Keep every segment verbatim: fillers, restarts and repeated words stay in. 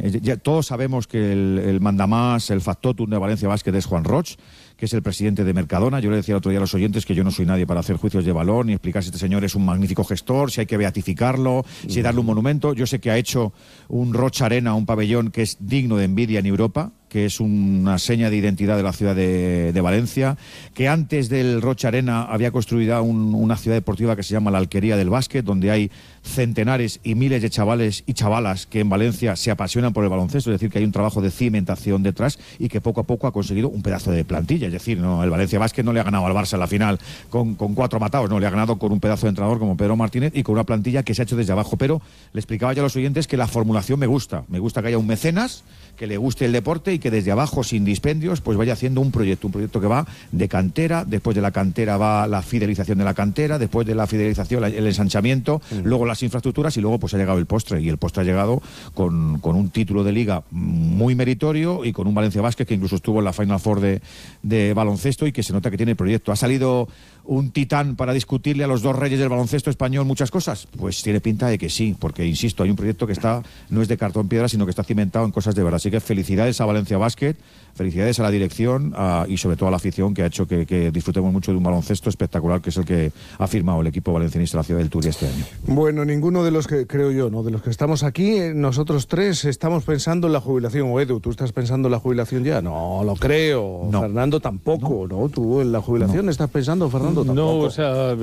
Eh, ya todos sabemos que el, el mandamás, el factotum de Valencia Basket es Juan Roig, que es el presidente de Mercadona. Yo le decía el otro día a los oyentes que yo no soy nadie para hacer juicios de valor ni explicar si este señor es un magnífico gestor, si hay que beatificarlo, si darle un monumento. Yo sé que ha hecho un Roig Arena, un pabellón que es digno de envidia en Europa, que es una seña de identidad de la ciudad de, de Valencia, que antes del Roig Arena había construido un, una ciudad deportiva que se llama la Alquería del Básquet, donde hay centenares y miles de chavales y chavalas que en Valencia se apasionan por el baloncesto, es decir, que hay un trabajo de cimentación detrás y que poco a poco ha conseguido un pedazo de plantilla. Es decir, no, el Valencia Basket no le ha ganado al Barça en la final con, con cuatro matados, no, le ha ganado con un pedazo de entrenador como Pedro Martínez y con una plantilla que se ha hecho desde abajo. Pero le explicaba ya a los oyentes que la formulación me gusta, me gusta que haya un mecenas, que le guste el deporte y que desde abajo, sin dispendios, pues vaya haciendo un proyecto, un proyecto que va de cantera, después de la cantera va la fidelización de la cantera, después de la fidelización el ensanchamiento, mm. luego las infraestructuras y luego pues ha llegado el postre, y el postre ha llegado con, con un título de liga muy meritorio y con un Valencia Basket que incluso estuvo en la Final Four de, de baloncesto y que se nota que tiene proyecto. ¿Ha salido un titán para discutirle a los dos reyes del baloncesto español muchas cosas? Pues tiene pinta de que sí, porque insisto, hay un proyecto que está no es de cartón piedra, sino que está cimentado en cosas de verdad. Así que felicidades a Valencia Basket, felicidades a la dirección a, y sobre todo a la afición que ha hecho que, que disfrutemos mucho de un baloncesto espectacular, que es el que ha firmado el equipo valencianista de la Ciudad del Turia este año. Bueno, ninguno de los que, creo yo, ¿no? De los que estamos aquí, nosotros tres estamos pensando en la jubilación. O Edu, ¿tú estás pensando en la jubilación ya? No, lo creo. No. Fernando tampoco, ¿no? ¿no? ¿Tú en la jubilación no. estás pensando, Fernando? Tampoco. No, o sea,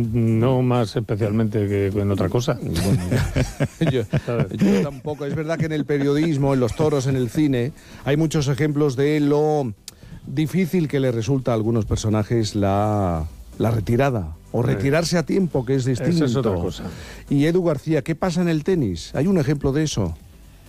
no más especialmente que en otra cosa. Bueno, yo, yo tampoco. Es verdad que en el periodismo, en los toros, en el cine, hay muchos ejemplos de lo difícil que le resulta a algunos personajes la, la retirada o retirarse a tiempo, que es distinto. Eso es otra cosa. Y Edu García, ¿qué pasa en el tenis? ¿Hay un ejemplo de eso?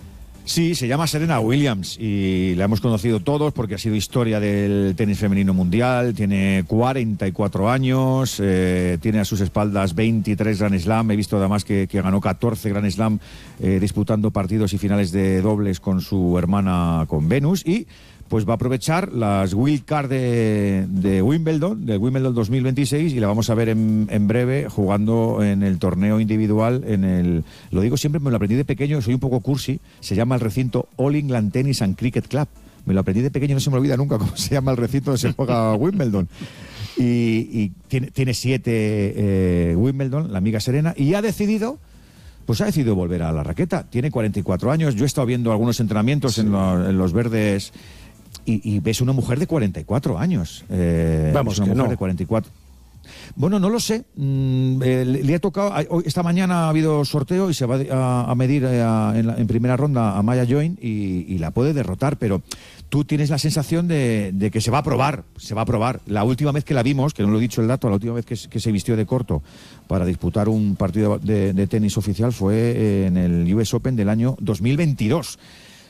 Sí, se llama Serena Williams y la hemos conocido todos porque ha sido historia del tenis femenino mundial. Tiene cuarenta y cuatro años, eh, tiene a sus espaldas veintitrés Grand Slam. He visto además que, que ganó catorce Grand Slam eh, disputando partidos y finales de dobles con su hermana, con Venus, y pues va a aprovechar las Wild Card de, de Wimbledon, del Wimbledon dos mil veintiséis, y la vamos a ver en, en breve jugando en el torneo individual, en el, lo digo siempre, me lo aprendí de pequeño, soy un poco cursi, se llama el recinto All England Tennis and Cricket Club. Me lo aprendí de pequeño, no se me olvida nunca cómo se llama el recinto donde se juega Wimbledon. Y, y tiene, tiene siete eh, Wimbledon, la amiga Serena, y ha decidido... Pues ha decidido volver a la raqueta. Tiene cuarenta y cuatro años. Yo he estado viendo algunos entrenamientos sí. en, lo, en los verdes y, y ves una mujer de cuarenta y cuatro años. Eh, Vamos, una que mujer no. de cuarenta y cuatro. Bueno, no lo sé. Mm, eh, le, le ha tocado. Hoy, esta mañana ha habido sorteo y se va a, a medir eh, a, en, la, en primera ronda a Maya Join y, y la puede derrotar, pero tú tienes la sensación de, de que se va a probar, se va a probar. La última vez que la vimos, que no lo he dicho el dato, la última vez que, que se vistió de corto para disputar un partido de, de tenis oficial fue en el U S Open del año dos mil veintidós.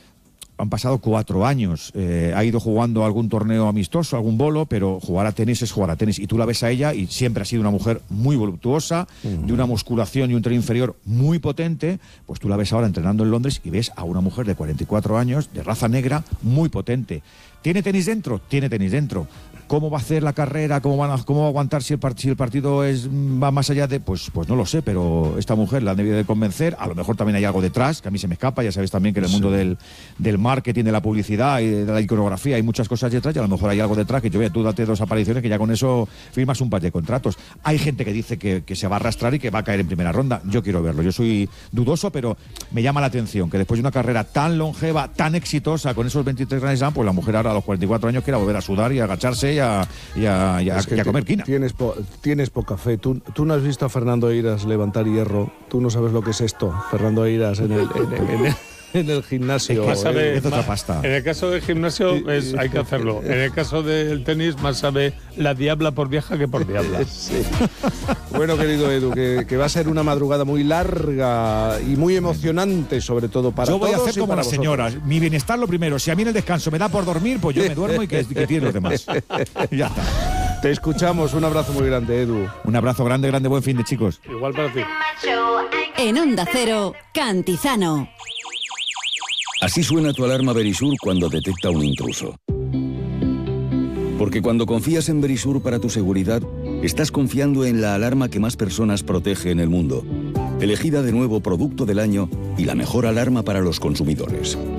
Han pasado cuatro años, eh, ha ido jugando algún torneo amistoso, algún bolo, pero jugar a tenis es jugar a tenis. Y tú la ves a ella y siempre ha sido una mujer muy voluptuosa, uh-huh. de una musculación y un tren inferior muy potente. Pues tú la ves ahora entrenando en Londres y ves a una mujer de cuarenta y cuatro años, de raza negra, muy potente. ¿Tiene tenis dentro? Tiene tenis dentro. ¿Cómo va a hacer la carrera? ¿Cómo, van a, cómo va a aguantar si el, part- si el partido es, va más allá de...? Pues, pues no lo sé, pero esta mujer la han debido de convencer. A lo mejor también hay algo detrás, que a mí se me escapa. Ya sabes también que en el sí. mundo del, del marketing, de la publicidad y de la iconografía hay muchas cosas detrás, y a lo mejor hay algo detrás que yo vea, tú date dos apariciones que ya con eso firmas un par de contratos. Hay gente que dice que, que se va a arrastrar y que va a caer en primera ronda. Yo quiero verlo. Yo soy dudoso, pero me llama la atención que después de una carrera tan longeva, tan exitosa, con esos veintitrés Grand Slam, pues la mujer ahora a los cuarenta y cuatro años quiera volver a sudar y a agacharse y a... Y a Y a, es que y a comer quina. Tienes, po- tienes poca fe. Tú, tú no has visto a Fernando Eiras levantar hierro. Tú no sabes lo que es esto, Fernando Eiras en el, en, en, en el, en el gimnasio. Más sabe, es otra más, pasta. En el caso del gimnasio es, hay que hacerlo. En el caso del tenis, más sabe la diabla por vieja que por diabla. Sí. Bueno, querido Edu, que, que va a ser una madrugada muy larga y muy emocionante, sobre todo para yo todos. Yo voy a hacer como las señoras. Mi bienestar lo primero. Si a mí en el descanso me da por dormir, pues yo me duermo y que, que tiren los demás. Ya está. Te escuchamos. Un abrazo muy grande, Edu. Un abrazo grande, grande, buen fin de, chicos. Igual para ti. En Onda Cero, Cantizano. Así suena tu alarma Verisur cuando detecta un intruso. Porque cuando confías en Verisur para tu seguridad, estás confiando en la alarma que más personas protege en el mundo. Elegida de nuevo producto del año y la mejor alarma para los consumidores.